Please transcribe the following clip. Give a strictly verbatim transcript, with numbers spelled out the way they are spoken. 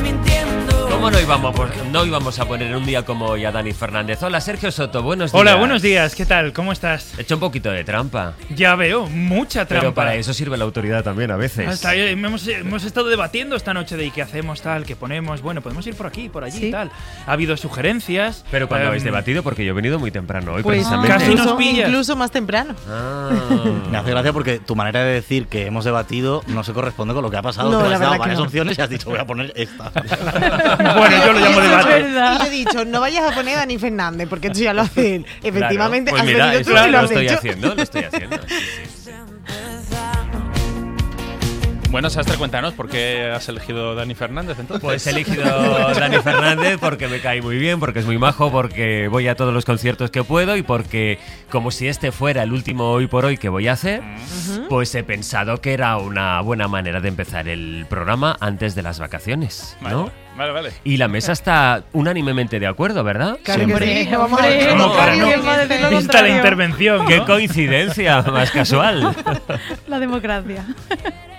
mintiendo. ¿Cómo no íbamos, no íbamos a poner un día como hoy a Dani Fernández? Hola, Sergio Soto, buenos días. Hola, buenos días, ¿qué tal? ¿Cómo estás? He hecho un poquito de trampa. Ya veo, mucha trampa. Pero para eso sirve la autoridad también a veces. Hasta, hemos, hemos estado debatiendo esta noche de qué hacemos, tal, qué ponemos. Bueno, podemos ir por aquí, por allí, ¿Sí? tal. Ha habido sugerencias. Pero cuando um, habéis debatido, porque yo he venido muy temprano hoy, Pues precisamente. casi nos incluso, pillas. incluso más temprano. Ah. Me hace gracia porque tu manera de decir que hemos debatido no se corresponde con lo que ha pasado. No, Te la has verdad dado que varias no. opciones y has dicho, voy a poner esta. Bueno, yo lo llamo Eso es debate. verdad. Y yo he dicho, no vayas a poner a Dani Fernández, porque esto ya lo hace él. Efectivamente, Claro, pues has mira, venido eso tú y lo lo has estoy hecho. haciendo, lo estoy haciendo. Sí, sí. Bueno, Sastre, cuéntanos, ¿por qué has elegido Dani Fernández entonces? Pues he elegido Dani Fernández porque me cae muy bien, porque es muy majo, porque voy a todos los conciertos que puedo y porque, como si este fuera el último hoy por hoy que voy a hacer, pues he pensado que era una buena manera de empezar el programa antes de las vacaciones, ¿no? Vale, vale, vale. Y la mesa está unánimemente de acuerdo, ¿verdad? Claro que Siempre. sí, no vamos a Hombre, ver. ¿cómo para no? ¿Quién va a decir lo Vista la contrario? intervención, ¡Qué ¿no? coincidencia más casual! La democracia.